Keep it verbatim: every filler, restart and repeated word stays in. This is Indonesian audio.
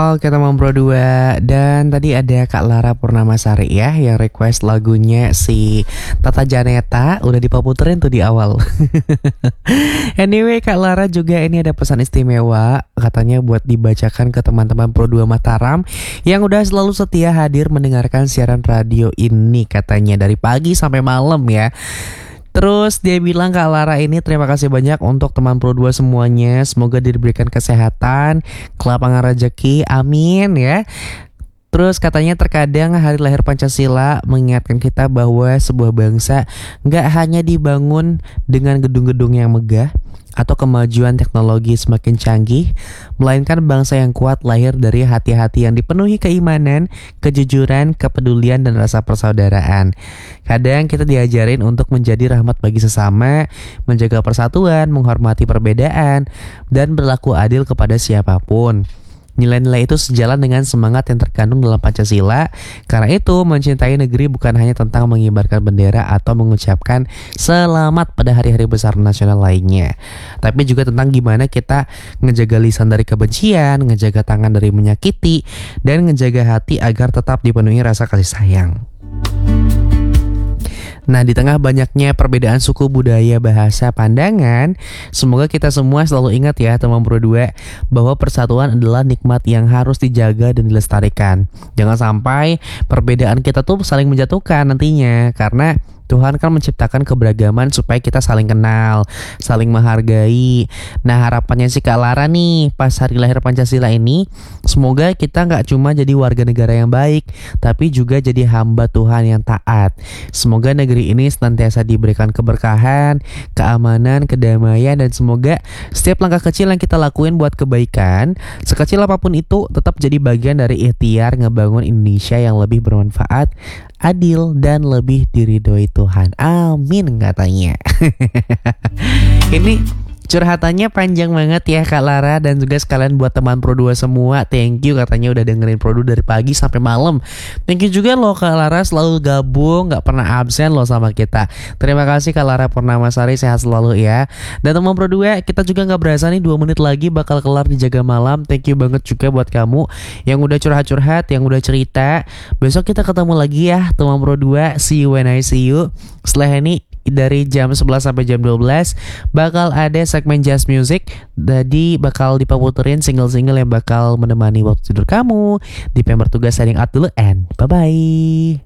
Oke teman Pro dua. Dan tadi ada Kak Lara Purnamasari ya yang request lagunya si Tata Janeta. Udah diputerin tuh di awal. Anyway, Kak Lara juga ini ada pesan istimewa, katanya buat dibacakan ke teman-teman Pro dua Mataram yang udah selalu setia hadir mendengarkan siaran radio ini, katanya dari pagi sampai malam ya. Terus dia bilang, Kak Lara ini terima kasih banyak untuk teman Pro dua semuanya. Semoga diberikan kesehatan, kelapangan rezeki, amin ya. Terus katanya terkadang hari lahir Pancasila mengingatkan kita bahwa sebuah bangsa gak hanya dibangun dengan gedung-gedung yang megah atau kemajuan teknologi semakin canggih, melainkan bangsa yang kuat lahir dari hati-hati yang dipenuhi keimanan, kejujuran, kepedulian, dan rasa persaudaraan. Kadang kita diajarin untuk menjadi rahmat bagi sesama, menjaga persatuan, menghormati perbedaan, dan berlaku adil kepada siapapun. Nilai-nilai itu sejalan dengan semangat yang terkandung dalam Pancasila. Karena itu, mencintai negeri bukan hanya tentang mengibarkan bendera atau mengucapkan selamat pada hari-hari besar nasional lainnya, tapi juga tentang gimana kita ngejaga lisan dari kebencian, ngejaga tangan dari menyakiti, dan ngejaga hati agar tetap dipenuhi rasa kasih sayang. Nah, di tengah banyaknya perbedaan suku, budaya, bahasa, pandangan, semoga kita semua selalu ingat ya teman Pro dua, bahwa persatuan adalah nikmat yang harus dijaga dan dilestarikan. Jangan sampai perbedaan kita tuh saling menjatuhkan nantinya, karena Tuhan kan menciptakan keberagaman supaya kita saling kenal, saling menghargai. Nah, harapannya sih Kak Lara nih pas hari lahir Pancasila ini, semoga kita gak cuma jadi warga negara yang baik, tapi juga jadi hamba Tuhan yang taat. Semoga negeri ini senantiasa diberikan keberkahan, keamanan, kedamaian, dan semoga setiap langkah kecil yang kita lakuin buat kebaikan, sekecil apapun itu, tetap jadi bagian dari ikhtiar ngebangun Indonesia yang lebih bermanfaat, adil, dan lebih diridhoi Tuhan. Amin katanya. Ini curhatannya panjang banget ya Kak Lara, dan juga sekalian buat teman Pro dua semua, thank you katanya udah dengerin Pro dua dari pagi sampai malam. Thank you juga loh Kak Lara, selalu gabung, gak pernah absen loh sama kita. Terima kasih Kak Lara Purnamasari, sehat selalu ya. Dan teman Pro dua, kita juga gak berasa nih dua menit lagi bakal kelar di Jaga Malam. Thank you banget juga buat kamu yang udah curhat-curhat, yang udah cerita. Besok kita ketemu lagi ya teman Pro dua, see you when I see you. Setelah ini dari jam sebelas sampai jam dua belas bakal ada segmen Jazz Music. Jadi bakal diputerin single-single yang bakal menemani waktu tidur kamu. Di Pem bertugas signing out dulu and bye-bye.